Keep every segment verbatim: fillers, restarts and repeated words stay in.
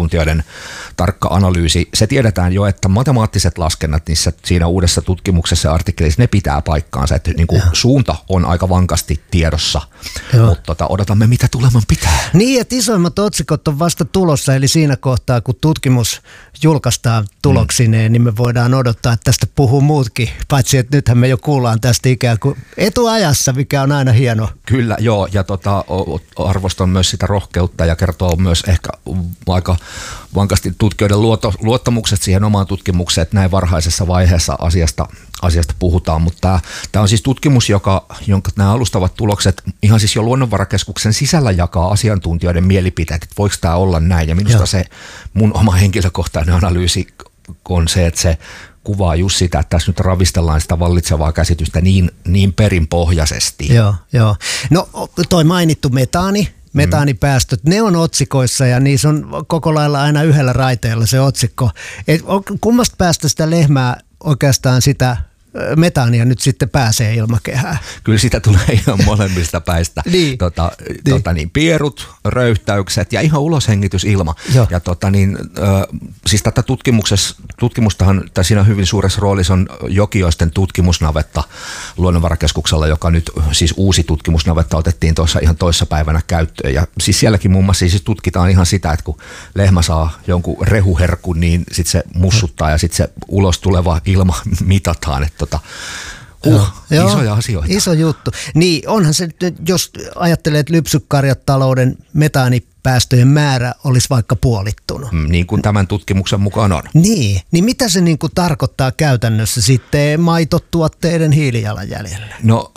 asiantuntijoiden tarkka analyysi. Se tiedetään jo, että matemaattiset laskennat niissä siinä uudessa tutkimuksessa ja artikkelissa, ne pitää paikkaansa, että niin kuin suunta on aika vankasti tiedossa, Joo. mutta tota, odotamme mitä tuleman pitää. Niin, että isoimmat otsikot on vasta tulossa, eli siinä kohtaa, kun tutkimus julkaistaan tuloksineen, mm. niin me voidaan odottaa, että tästä puhuu muutkin, paitsi että nythän me jo kuullaan tästä ikään kuin etuajassa, mikä on aina hieno. Kyllä, joo, ja tota, arvostan myös sitä rohkeutta ja kertoo myös ehkä aika vankasti tutkijoiden luotto, luottamukset siihen omaan tutkimukseen, että näin varhaisessa vaiheessa asiasta, asiasta puhutaan, mutta tämä on siis tutkimus, joka, jonka nämä alustavat tulokset ihan siis jo Luonnonvarakeskuksen sisällä jakaa asiantuntijoiden mielipiteet, että voiko tämä olla näin, ja minusta Joo. se mun oma henkilökohtainen analyysi on se, että se kuvaa just sitä, että tässä nyt ravistellaan sitä vallitsevaa käsitystä niin, niin perinpohjaisesti. Joo, joo. No toi mainittu metaani, metaanipäästöt, ne on otsikoissa ja niissä on koko lailla aina yhdellä raiteella se otsikko. Et kummasta päästä sitä lehmää oikeastaan sitä metaania nyt sitten pääsee ilmakehään? Kyllä sitä tulee ihan molemmista päistä. niin. Tota, niin. Tota niin, pierut, röyhtäykset ja ihan uloshengitysilma. Joo. Ja tota niin, äh, siis tätä tutkimustahan, tai siinä hyvin suuressa roolissa on Jokioisten tutkimusnavetta Luonnonvarakeskuksella, joka nyt siis uusi tutkimusnavetta otettiin tuossa ihan toissapäivänä käyttöön. Ja siis sielläkin muun muassa siis tutkitaan ihan sitä, että kun lehmä saa jonkun rehuherkun, niin sitten se mussuttaa ja sitten se ulos tuleva ilma mitataan, että Tota, uh, joo, isoja asioita. Iso juttu. Niin, onhan se, jos ajattelee, että lypsykarjatalouden metaanipäästöjen määrä olisi vaikka puolittunut. Mm, niin kuin tämän tutkimuksen mukaan on. Niin, niin mitä se niin kuin tarkoittaa käytännössä sitten maitotuotteiden hiilijalanjäljellä? No,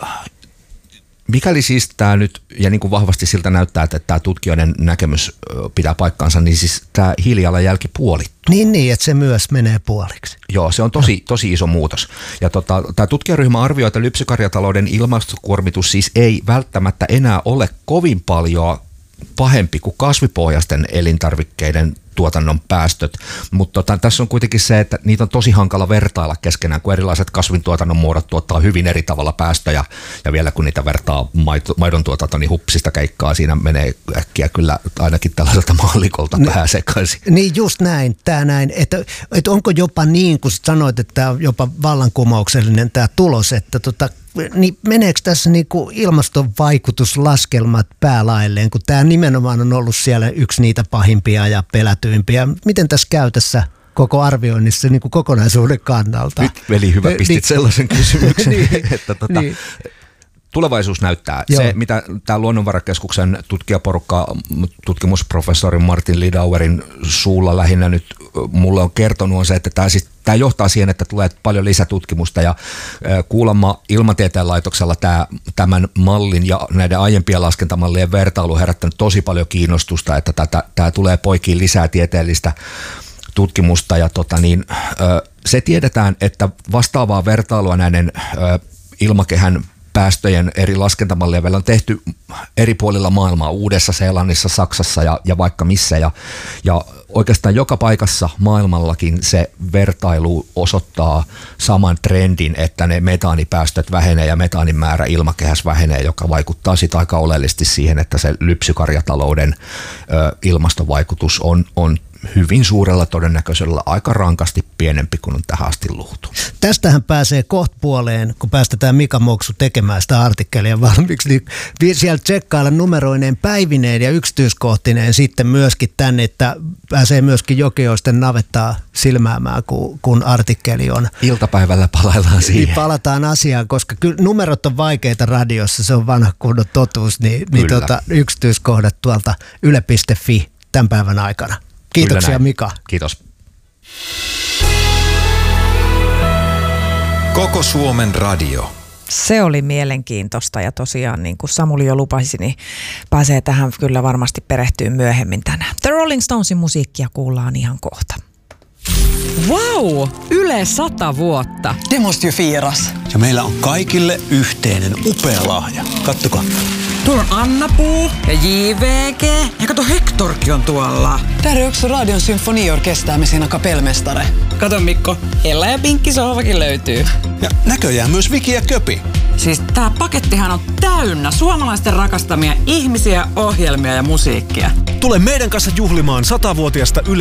mikäli siis tämä nyt, ja niin kuin vahvasti siltä näyttää, että tämä tutkijoiden näkemys pitää paikkaansa, niin siis tämä hiilijalanjälki puolittuu. Niin, niin, että se myös menee puoliksi. Joo, se on tosi, tosi iso muutos. Ja tota, tämä tutkijaryhmä arvioi, että lypsykarjatalouden ilmastokuormitus siis ei välttämättä enää ole kovin paljon pahempi kuin kasvipohjaisten elintarvikkeiden tuotannon päästöt, mutta tota, tässä on kuitenkin se, että niitä on tosi hankala vertailla keskenään, kun erilaiset kasvintuotannon muodot tuottaa hyvin eri tavalla päästöjä, ja vielä kun niitä vertaa maidon tuotanto, niin hupsista keikkaa, siinä menee äkkiä kyllä ainakin tällaiselta maallikolta Ni, vähän sekaisin. Niin just näin, tämä näin, että, että onko jopa niin, kun sanoit, että tämä on jopa vallankumouksellinen tämä tulos, että tota, niin meneekö tässä niinku ilmaston vaikutuslaskelmat päälailleen, kun tämä nimenomaan on ollut siellä yksi niitä pahimpia ja pelätyimpiä. Miten tässä käy tässä koko arvioinnissa niin kuin kokonaisuuden kannalta? Nyt veli hyvä pistit niin, sellaisen kysymyksen, niin, että tota, niin. Tulevaisuus näyttää. Joo. Se, mitä tämä Luonnonvarakeskuksen tutkijaporukka, tutkimusprofessori Martin Lidauerin suulla lähinnä nyt mulle on kertonut, on se, että tämä, siis, tämä johtaa siihen, että tulee paljon lisätutkimusta, ja kuulemma Ilmatieteen laitoksella tämä, tämän mallin ja näiden aiempien laskentamallien vertailu on herättänyt tosi paljon kiinnostusta, että tätä, tämä tulee poikiin lisää tieteellistä tutkimusta, ja tota niin, se tiedetään, että vastaavaa vertailua näiden ilmakehän päästöjen eri laskentamallien välillä on tehty eri puolilla maailmaa, Uudessa-Seelannissa, Saksassa ja, ja vaikka missä. Ja, ja oikeastaan joka paikassa maailmallakin se vertailu osoittaa saman trendin, että ne metaanipäästöt vähenee ja metaanin määrä ilmakehässä vähenee, joka vaikuttaa sitten aika oleellisesti siihen, että se lypsykarjatalouden ö, ilmastovaikutus on, on hyvin suurella todennäköisellä aika rankasti pienempi kuin on tähän asti luultu. Tästähän pääsee kohta puoleen, kun päästetään Mika Moksu tekemään sitä artikkelia valmiiksi, niin siellä tsekkailla numeroineen päivineen ja yksityiskohtineen sitten myöskin tänne, että pääsee myöskin Jokioisten navettaa silmäämään, kun, kun artikkeli on. Iltapäivällä palaillaan siihen. Niin palataan asiaan, koska kyllä numerot on vaikeita radiossa, se on vanha kunnon totuus, niin, niin tota, yksityiskohdat tuolta yle piste fi tämän päivän aikana. Kiitoksia Mika. Kiitos. Koko Suomen radio. Se oli mielenkiintoista, ja tosiaan niin kuin Samuli jo lupasi, niin pääsee tähän kyllä varmasti perehtyä myöhemmin tänään. The Rolling Stonesin musiikkia kuullaan ihan kohta. Wow! Yle sata vuotta. Det måste ju firas. Ja meillä on kaikille yhteinen upea lahja. Kattokaa. Tuolla on Anna-Puu ja J V G. Ja kato, Hektorkin on tuolla. Där är också Radion symfoniorkester med sina kapellmästare. Kato Mikko, Ella ja Pinkki sohvakin löytyy. Ja näköjään myös Viki ja Köpi. Siis tää pakettihan on täynnä suomalaisten rakastamia ihmisiä, ohjelmia ja musiikkia. Tule meidän kanssa juhlimaan satavuotiaasta Yle